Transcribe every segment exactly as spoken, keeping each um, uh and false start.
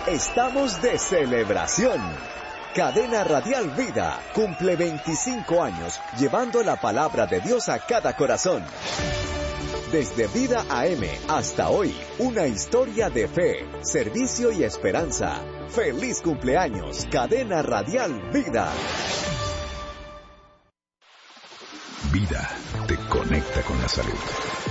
estamos de celebración. Cadena Radial Vida cumple veinticinco años llevando la palabra de Dios a cada corazón. Desde Vida A M hasta hoy, una historia de fe, servicio y esperanza. ¡Feliz cumpleaños, Cadena Radial Vida! Vida te conecta con la salud.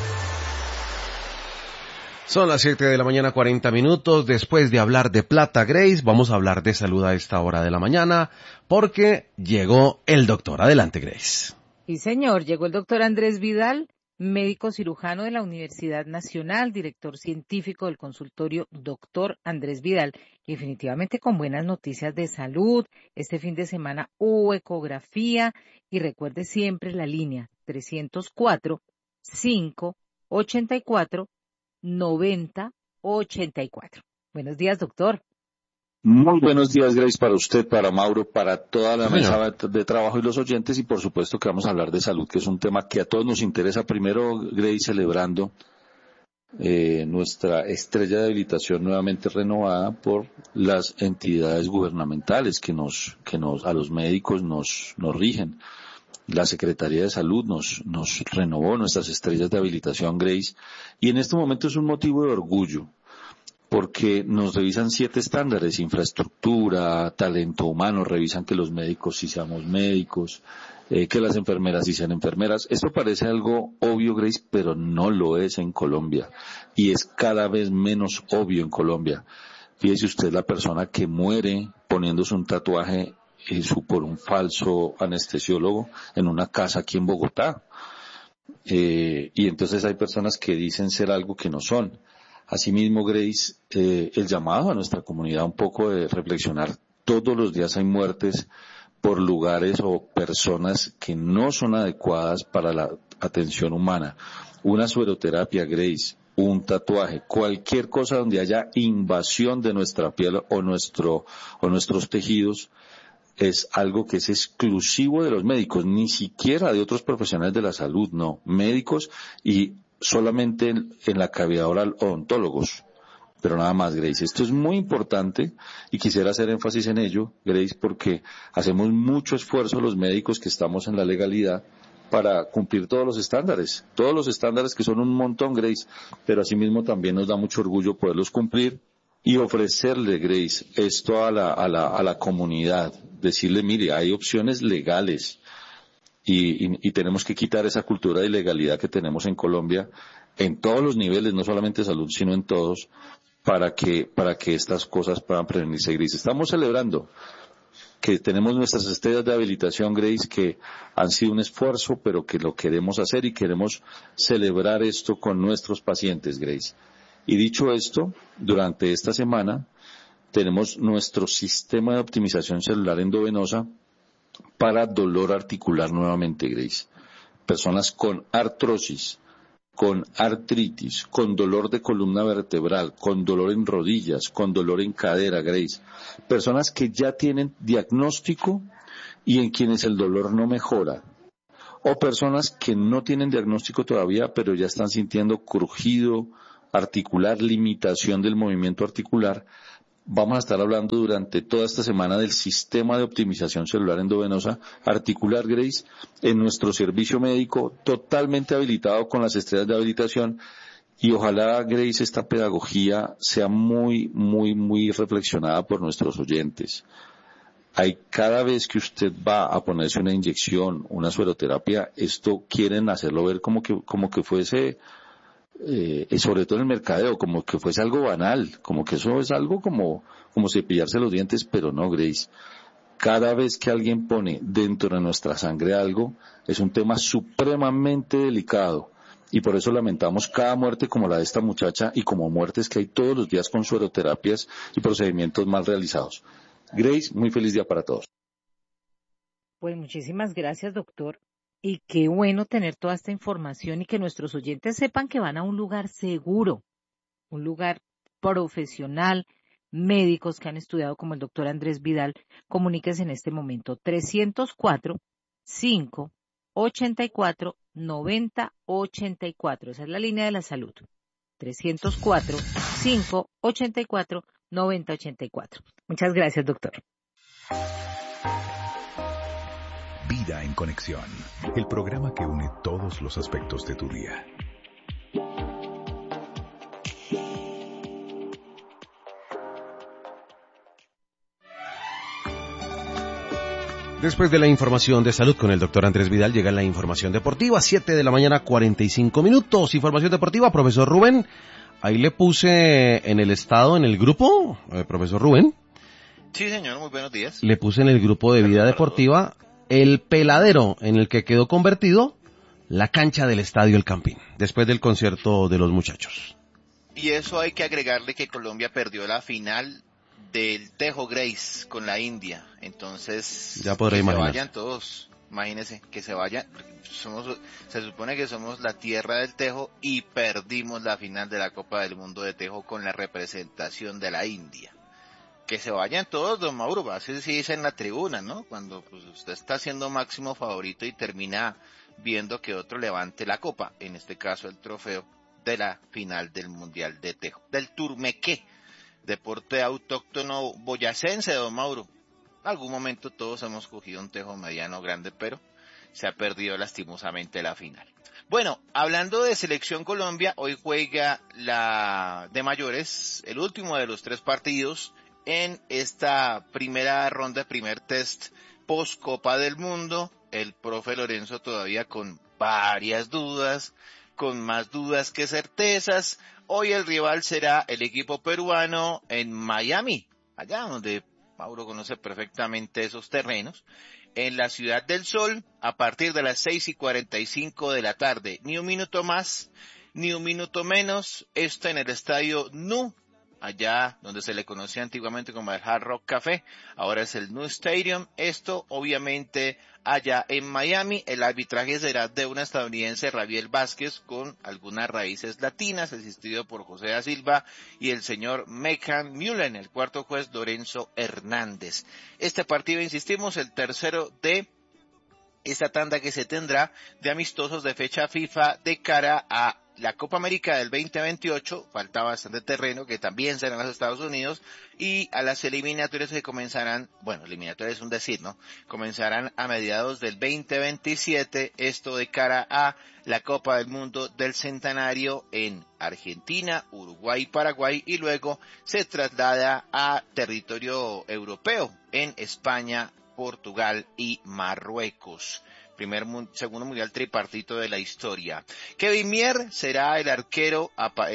Son las siete de la mañana, cuarenta minutos. Después de hablar de plata, Grace, vamos a hablar de salud a esta hora de la mañana, porque llegó el doctor. Adelante, Grace. Sí, señor. Llegó el doctor Andrés Vidal, médico cirujano de la Universidad Nacional, director científico del consultorio Doctor Andrés Vidal. Y definitivamente con buenas noticias de salud. Este fin de semana hubo ecografía. Y recuerde siempre la línea trescientos cuatro, cinco, ochenta y cuatro, noventa, ochenta y cuatro. Buenos días, doctor. Muy buenos días, Grace, para usted, para Mauro, para toda la Sí, mesa de trabajo y los oyentes, y por supuesto que vamos a hablar de salud, que es un tema que a todos nos interesa. Primero, Grace, celebrando eh, nuestra estrella de habilitación nuevamente renovada por las entidades gubernamentales que nos, que nos, a los médicos nos, nos rigen. La Secretaría de Salud nos, nos renovó nuestras estrellas de habilitación, Grace, y en este momento es un motivo de orgullo, porque nos revisan siete estándares: infraestructura, talento humano, revisan que los médicos sí seamos médicos, eh, que las enfermeras sí sean enfermeras. Esto parece algo obvio, Grace, pero no lo es en Colombia, y es cada vez menos obvio en Colombia. Fíjese usted, la persona que muere poniéndose un tatuaje eh, su, por un falso anestesiólogo en una casa aquí en Bogotá, eh, y entonces hay personas que dicen ser algo que no son. Asimismo, Grace, eh, el llamado a nuestra comunidad un poco de reflexionar. Todos los días hay muertes por lugares o personas que no son adecuadas para la atención humana. Una sueroterapia, Grace, un tatuaje, cualquier cosa donde haya invasión de nuestra piel o nuestro o nuestros tejidos, es algo que es exclusivo de los médicos, ni siquiera de otros profesionales de la salud, no, médicos y solamente en, en la cavidad oral odontólogos, pero nada más, Grace. Esto es muy importante y quisiera hacer énfasis en ello, Grace, porque hacemos mucho esfuerzo los médicos que estamos en la legalidad para cumplir todos los estándares, todos los estándares que son un montón, Grace, pero asimismo también nos da mucho orgullo poderlos cumplir y ofrecerle, Grace, esto a la, a la, a la comunidad, decirle, mire, hay opciones legales. Y, y, y tenemos que quitar esa cultura de ilegalidad que tenemos en Colombia en todos los niveles, no solamente salud, sino en todos, para que, para que estas cosas puedan prevenirse, Grace. Estamos celebrando que tenemos nuestras estrellas de habilitación, Grace, que han sido un esfuerzo, pero que lo queremos hacer y queremos celebrar esto con nuestros pacientes, Grace. Y dicho esto, durante esta semana tenemos nuestro sistema de optimización celular endovenosa para dolor articular nuevamente, Grace. Personas con artrosis, con artritis, con dolor de columna vertebral, con dolor en rodillas, con dolor en cadera, Grace. Personas que ya tienen diagnóstico y en quienes el dolor no mejora. O personas que no tienen diagnóstico todavía, pero ya están sintiendo crujido articular, limitación del movimiento articular. Vamos a estar hablando durante toda esta semana del sistema de optimización celular endovenosa articular, Grace, en nuestro servicio médico totalmente habilitado con las estrellas de habilitación, y ojalá, Grace, esta pedagogía sea muy, muy, muy reflexionada por nuestros oyentes. Hay cada vez que usted va a ponerse una inyección, una sueroterapia, esto quieren hacerlo ver como que, como que fuese... Eh, sobre todo en el mercadeo, como que fuese algo banal, como que eso es algo como, como cepillarse los dientes, pero no, Grace. Cada vez que alguien pone dentro de nuestra sangre algo, es un tema supremamente delicado, y por eso lamentamos cada muerte como la de esta muchacha y como muertes que hay todos los días con sueroterapias y procedimientos mal realizados. Grace, muy feliz día para todos. Pues muchísimas gracias, doctor. Y qué bueno tener toda esta información y que nuestros oyentes sepan que van a un lugar seguro, un lugar profesional, médicos que han estudiado como el doctor Andrés Vidal. Comuníquense en este momento trescientos cuatro, cinco, ochenta y cuatro, noventa, ochenta y cuatro. Esa es la línea de la salud. trescientos cuatro, cinco, ochenta y cuatro, noventa ochenta y cuatro. Muchas gracias, doctor. Vida en Conexión, el programa que une todos los aspectos de tu día. Después de la información de salud con el doctor Andrés Vidal, llega la información deportiva, siete de la mañana, cuarenta y cinco minutos. Información deportiva, profesor Rubén. Ahí le puse en el estado, en el grupo, eh, profesor Rubén. Sí, señor, muy buenos días. Le puse en el grupo de Vida Deportiva el peladero en el que quedó convertido la cancha del Estadio El Campín, después del concierto de los muchachos. Y eso hay que agregarle que Colombia perdió la final del Tejo Grace con la India, entonces ya podré que imaginar. Se vayan todos, imagínense, que se vayan, somos, se supone que somos la tierra del Tejo y perdimos la final de la Copa del Mundo de Tejo con la representación de la India. Que se vayan todos, don Mauro, así se dice en la tribuna, ¿no? Cuando pues, usted está siendo máximo favorito y termina viendo que otro levante la copa, en este caso el trofeo de la final del Mundial de Tejo, del Turmequé, deporte autóctono boyacense, don Mauro. En algún momento todos hemos cogido un tejo mediano grande, pero se ha perdido lastimosamente la final. Bueno, hablando de Selección Colombia, hoy juega la de mayores, el último de los tres partidos en esta primera ronda, primer test post Copa del Mundo. El profe Lorenzo todavía con varias dudas, con más dudas que certezas. Hoy el rival será el equipo peruano en Miami, allá donde Mauro conoce perfectamente esos terrenos, en la Ciudad del Sol, a partir de las seis y cuarenta y cinco de la tarde. Ni un minuto más, ni un minuto menos. Esto en el estadio N U, allá donde se le conocía antiguamente como el Hard Rock Café, ahora es el N U Stadium. Esto obviamente allá en Miami. El arbitraje será de una estadounidense, Rabiel Vázquez, con algunas raíces latinas, asistido por José da Silva y el señor Mekan Mullen, el cuarto juez Lorenzo Hernández. Este partido, insistimos, el tercero de esta tanda que se tendrá de amistosos de fecha FIFA de cara a la Copa América del veinte veintiocho, falta bastante terreno, que también será en los Estados Unidos, y a las eliminatorias que comenzarán, bueno, eliminatorias es un decir, ¿no? Comenzarán a mediados del veinte veintisiete, esto de cara a la Copa del Mundo del Centenario en Argentina, Uruguay, Paraguay, y luego se traslada a territorio europeo en España, Portugal y Marruecos. Primer, segundo mundial tripartito de la historia. Kevin Mier será el arquero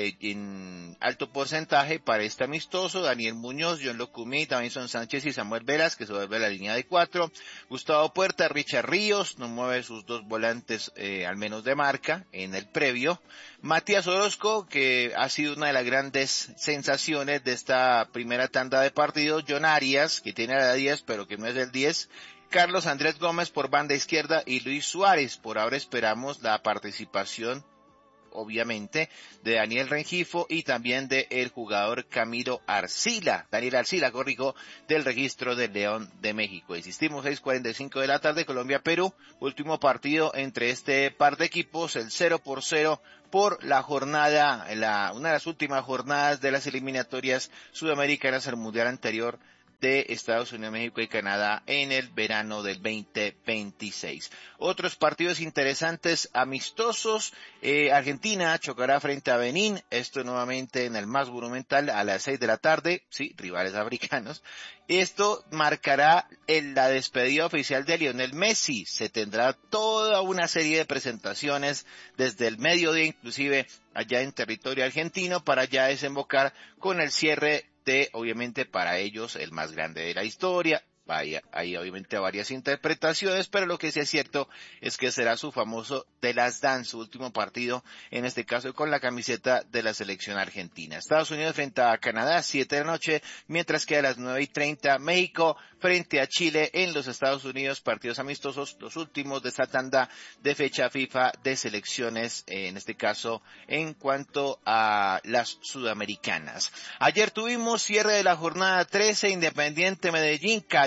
en alto porcentaje para este amistoso. Daniel Muñoz, John Locumí, Davinson Sánchez y Samuel Velas, que se vuelve a la línea de cuatro. Gustavo Puerta, Richard Ríos, no mueve sus dos volantes, eh, al menos de marca, en el previo. Matías Orozco, que ha sido una de las grandes sensaciones de esta primera tanda de partidos. John Arias, que tiene la diez, pero que no es el diez. Carlos Andrés Gómez por banda izquierda y Luis Suárez. Por ahora esperamos la participación, obviamente, de Daniel Rengifo y también de el jugador Camilo Arcila, Daniel Arcila, corrijo, del registro del León de México. Insistimos, seis cuarenta y cinco de la tarde, Colombia-Perú, último partido entre este par de equipos, el cero por cero por la jornada, la, una de las últimas jornadas de las eliminatorias sudamericanas al mundial anterior de Estados Unidos, México y Canadá en el verano del veinte veintiséis. Otros partidos interesantes, amistosos, eh, Argentina chocará frente a Benín, esto nuevamente en el más monumental a las seis de la tarde, sí, rivales africanos. Esto marcará en la despedida oficial de Lionel Messi. Se tendrá toda una serie de presentaciones desde el mediodía, inclusive allá en territorio argentino, para ya desembocar con el cierre de, obviamente, para ellos el más grande de la historia. Vaya, hay obviamente varias interpretaciones, pero lo que sí es cierto es que será su famoso The Last Dance, su último partido, en este caso con la camiseta de la selección argentina. Estados Unidos frente a Canadá, siete de la noche, mientras que a las nueve y treinta, México frente a Chile en los Estados Unidos, partidos amistosos, los últimos de esta tanda de fecha FIFA de selecciones, en este caso en cuanto a las sudamericanas. Ayer tuvimos cierre de la jornada trece, Independiente Medellín cayó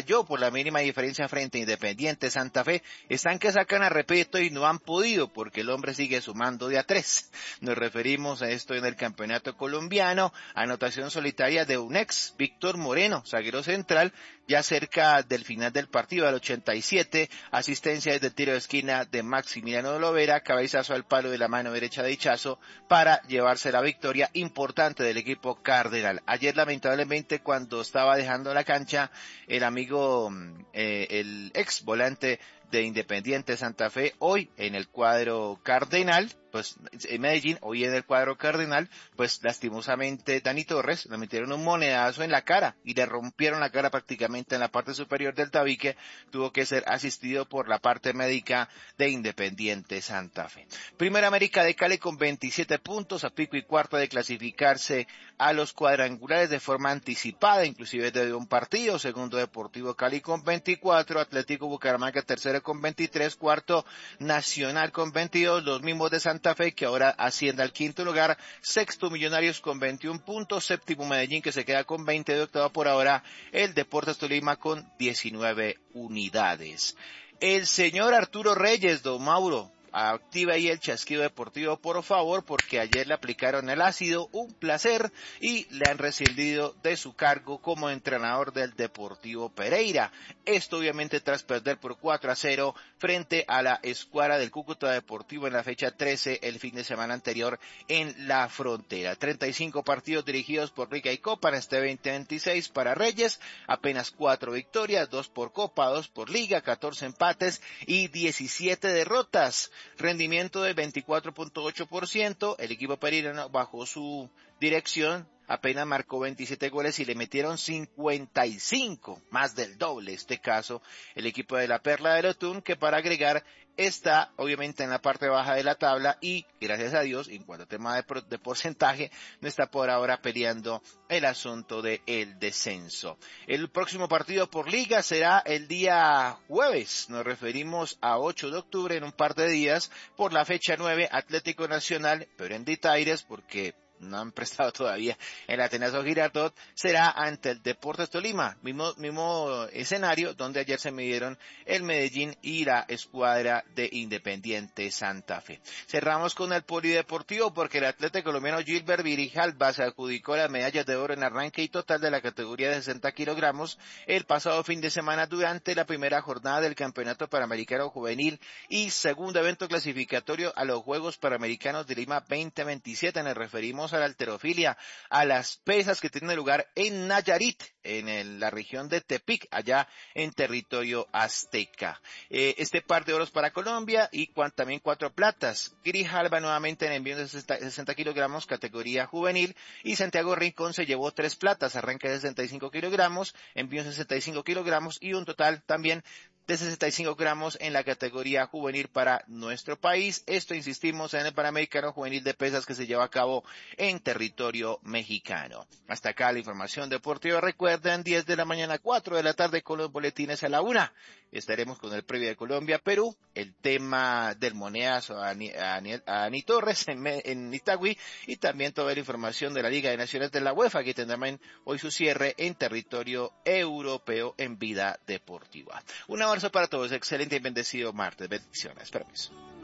cayó por la mínima diferencia frente a Independiente Santa Fe. Están que sacan a Repeto y no han podido porque el hombre sigue sumando de a tres. Nos referimos a esto en el campeonato colombiano. Anotación solitaria de un ex, Víctor Moreno, zaguero central, ya cerca del final del partido, al ochenta y siete, asistencia desde el tiro de esquina de Maximiliano Lovera, cabezazo al palo de la mano derecha de Ichazo para llevarse la victoria importante del equipo cardenal. Ayer lamentablemente cuando estaba dejando la cancha el amigo, eh, el ex volante de Independiente Santa Fe, hoy en el cuadro cardenal, pues en Medellín, hoy en el cuadro cardenal, pues lastimosamente Dani Torres le metieron un monedazo en la cara y le rompieron la cara prácticamente en la parte superior del tabique, tuvo que ser asistido por la parte médica de Independiente Santa Fe. Primera América de Cali con veintisiete puntos, a pico y cuarto de clasificarse a los cuadrangulares de forma anticipada, inclusive desde un partido. Segundo Deportivo Cali con veinticuatro, Atlético Bucaramanga tercero con veintitrés, cuarto Nacional con veintidós, los mismos de Santa Fe que ahora asciende al quinto lugar, sexto Millonarios con veintiún puntos, séptimo Medellín que se queda con veinte, de octavo por ahora el Deportes Tolima con diecinueve unidades. El señor Arturo Reyes, don Mauro, activa ahí el chasquido deportivo, por favor, porque ayer le aplicaron el ácido, un placer, y le han rescindido de su cargo como entrenador del Deportivo Pereira. Esto obviamente tras perder por cuatro a cero frente a la escuadra del Cúcuta Deportivo en la fecha trece el fin de semana anterior en la frontera. treinta y cinco partidos dirigidos por Liga y Copa en este veinte veintiséis para Reyes, apenas cuatro victorias, dos por Copa, dos por Liga, catorce empates y diecisiete derrotas. Rendimiento del veinticuatro punto ocho por ciento, el equipo pereirano bajo su dirección apenas marcó veintisiete goles y le metieron cincuenta y cinco, más del doble este caso, el equipo de la Perla del Otún, que para agregar está obviamente en la parte baja de la tabla y gracias a Dios en cuanto a tema de, por, de porcentaje no está por ahora peleando el asunto del descenso. El próximo partido por liga será el día jueves, nos referimos a ocho de octubre, en un par de días, por la fecha nueve, Atlético Nacional, pero en Ditaires porque no han prestado todavía el Atenazo Girardot, será ante el Deportes Tolima, mismo, mismo escenario donde ayer se midieron el Medellín y la escuadra de Independiente Santa Fe. Cerramos con el polideportivo porque el atleta colombiano Gilbert Virijalba se adjudicó las medallas de oro en arranque y total de la categoría de sesenta kilogramos el pasado fin de semana durante la primera jornada del Campeonato Panamericano Juvenil y segundo evento clasificatorio a los Juegos Panamericanos de Lima veinte veintisiete. Nos referimos a la halterofilia, a las pesas que tienen lugar en Nayarit, en el, la región de Tepic, allá en territorio azteca. Eh, este par de oros para Colombia y cuan, también cuatro platas. Grijalba nuevamente en envío de sesenta kilogramos, categoría juvenil, y Santiago Rincón se llevó tres platas, arranque de sesenta y cinco kilogramos, envío de sesenta y cinco kilogramos y un total también de sesenta y cinco gramos en la categoría juvenil para nuestro país. Esto, insistimos, en el Panamericano Juvenil de Pesas que se lleva a cabo en territorio mexicano. Hasta acá la información deportiva. Recuerden, diez de la mañana, cuatro de la tarde con los boletines a la una. Estaremos con el previo de Colombia-Perú, el tema del monedazo a Ani, a Ani, a Ani Torres en, en Itagüí y también toda la información de la Liga de Naciones de la UEFA que tendrán hoy su cierre en territorio europeo en Vida Deportiva. Un abrazo para todos, excelente y bendecido martes, bendiciones, permiso.